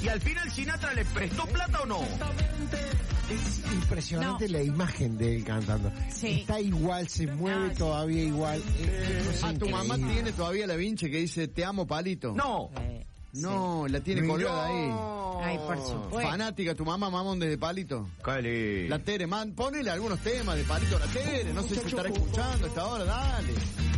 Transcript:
al final Sinatra le prestó plata o no. Es impresionante la imagen de él cantando. Sí. Está igual, se mueve todavía igual. ¿Tu mamá tiene todavía la vinche que dice te amo Palito? No. No, la tiene colgada ahí. Ay, por supuesto. Fanática, tu mamá mamón desde Palito. Cali. La Tere, ponele algunos temas de Palito a la Tere, no sé si estará escuchando a esta hora, dale.